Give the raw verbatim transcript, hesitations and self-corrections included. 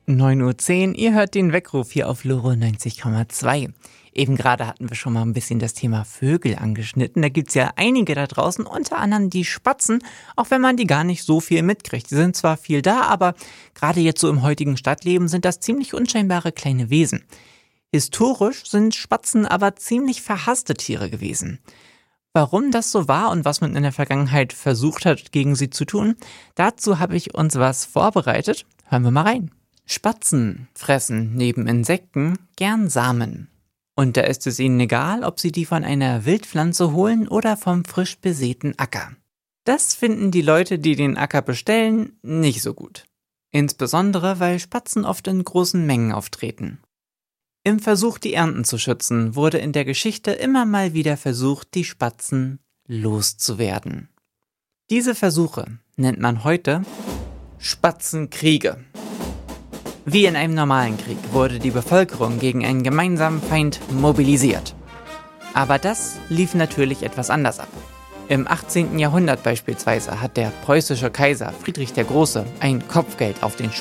neun Uhr zehn, ihr hört den Weckruf hier auf Loro neunzig Komma zwei. Eben gerade hatten wir schon mal ein bisschen das Thema Vögel angeschnitten. Da gibt's ja einige da draußen, unter anderem die Spatzen, auch wenn man die gar nicht so viel mitkriegt. Die sind zwar viel da, aber gerade jetzt so im heutigen Stadtleben sind das ziemlich unscheinbare kleine Wesen. Historisch sind Spatzen aber ziemlich verhasste Tiere gewesen. Warum das so war und was man in der Vergangenheit versucht hat, gegen sie zu tun, dazu habe ich uns was vorbereitet. Hören wir mal rein. Spatzen fressen neben Insekten gern Samen. Und da ist es ihnen egal, ob sie die von einer Wildpflanze holen oder vom frisch besäten Acker. Das finden die Leute, die den Acker bestellen, nicht so gut. Insbesondere, weil Spatzen oft in großen Mengen auftreten. Im Versuch, die Ernten zu schützen, wurde in der Geschichte immer mal wieder versucht, die Spatzen loszuwerden. Diese Versuche nennt man heute Spatzenkriege. Wie in einem normalen Krieg wurde die Bevölkerung gegen einen gemeinsamen Feind mobilisiert. Aber das lief natürlich etwas anders ab. Im achtzehnten Jahrhundert beispielsweise hat der preußische Kaiser Friedrich der Große ein Kopfgeld auf den